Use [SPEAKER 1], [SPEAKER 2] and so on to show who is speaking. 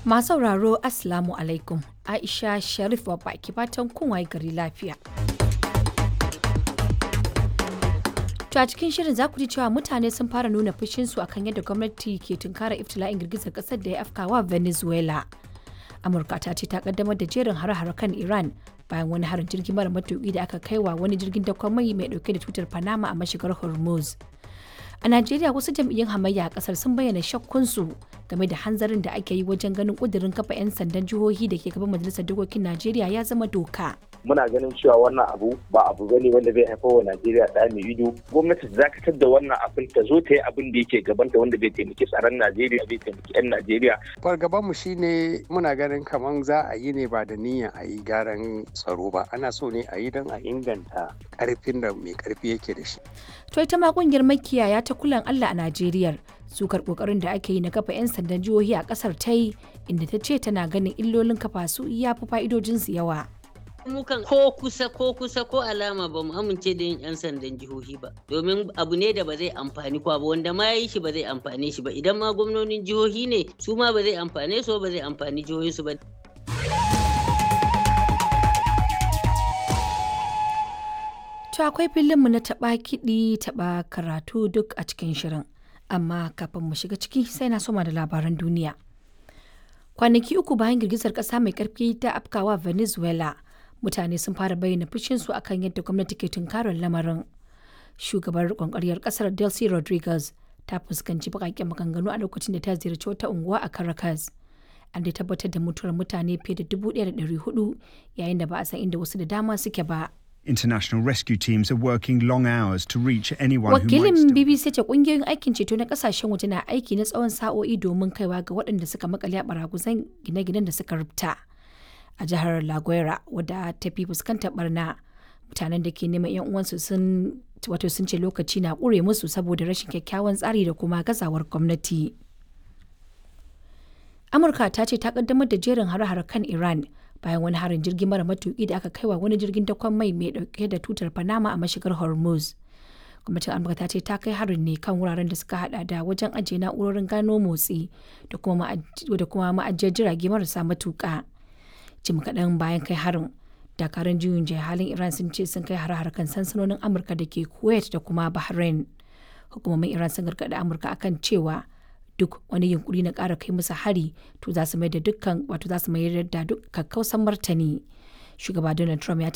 [SPEAKER 1] Masu sauraro Assalamu alaikum. Aisha Sharif babba ki fatan kun waye gari lafiya. To a cikin shirin za ku ji cewa mutane sun fara nuna fushinsu akan yadda gwamnati ke tunkara iftila'in girgizar kasar da ya afkawa Venezuela. Amurka ta ce ta kaddamar da jerin hare-hare kan Iran bayan wani harin jirgin mara matuƙi da aka kaiwa wani jirgin dakon mai dauke da tutar Panama a mashigar Hormuz. A Najeriya wasu jam'iyyun hamayya a kasar sun bayyana shakkunsu game da hanzarin da ake yi wajen ganin kudirin kafa 'yan sandan jihohi da ke gaban majalisar dokokin Najeriya ya zama doka.
[SPEAKER 2] Muna ganin cewa wannan abu ba abu bane wanda zai haifar wa Najeriya da mai ido. Gwamnati ta dakatar da wannan abin ta zo ta yi abin da yake gabanta wanda zai taimaki tsaron Najeriya zai taimaki 'yan Najeriya.
[SPEAKER 3] Fargaban mu shine muna ganin kaman za a yi ne ba da niyyar a yi gyaran tsaro ba. Ana so ne a yi don a inganta karfin da mai karfi yake da shi.
[SPEAKER 1] To ita ma kungiyar makiyaya ta kulan Allah a Najeriya sukar kokarin da ake yi na kafa 'yan sandan jihohi a kasar ta yi inda ta ce tana ganin illolin kafa su ya fi fa'idojinsu yawa.
[SPEAKER 4] Mukan ko kusa ko alama ba mu amince da yin 'yan sandan jihohi ba domin abu ne da ba zai amfani kwa ba wanda ma yi shi ba zai amfane shi ba idan ma gwamnonin jihohi ne su ma ba zai amfane su ba zai amfani jihohinsu ba.
[SPEAKER 1] To akwai filinmu na taɓa kiɗi taɓa karatu duk a cikin shirin. Amma kafin mu shiga ciki sai na soma da labaran duniya. Kwanaki uku bayan girgizar ƙasa mai ƙarfi ta afkawa Venezuela, mutane sun fara bayyana fushinsu akan yadda gwamnati ke tunkarar lamarin. Shugabar riƙon ƙwaryar ƙasar Delcy Rodriguez ta fuskanci baƙaƙen maganganu a lokacin da ta ziyarci wata unguwa a Caracas. An dai tabbatar da mutuwar mutane fiye da 1,400 yayin da ba a san inda wasu da dama suke ba.
[SPEAKER 5] International rescue teams are working long hours to reach anyone who might
[SPEAKER 1] Wakilin
[SPEAKER 5] still...
[SPEAKER 1] BBC ce kungiyoyin aikin ceto na kasashen waje na aiki na tsawon sa'o'i domin kaiwa ga waɗanda suka makale a baraguzan gine-ginen da suka rubta. A jihar La Guaira, wadda ta fi fuskantar barna, mutanen da ke neman 'yan uwansu sun ce lokaci na ƙure musu saboda rashin kyakkyawan tsari da kuma gazawar gwamnati. Amurka ta ce ta kaddamar da jerin hare-hare kan Iran bayan wani harin jirgin mara matuƙi da aka kaiwa wani jirgin dakon mai dauke da tutar Panama a mashigar Hormuz. Gwamnatin Amurka ta ce ta kai harin ne kan wuraren da suka hada da wajen ajiye na'urorin gano motsi da kuma ma'ajiyar jirage marasa matuƙa. Jim kaɗan bayan kai harin, dakarun juyin juya halin Iran sun ce sun kai hare-hare kan sansanonin Amurka da ke Kuwait da kuma Bahrain. Hukumomin Iran sun gargaɗi Amurka akan cewa duk wani yunkuri na ƙara kai musu hari to za su mayar da duk kakkausan martani. Shugaba Donald Trump ya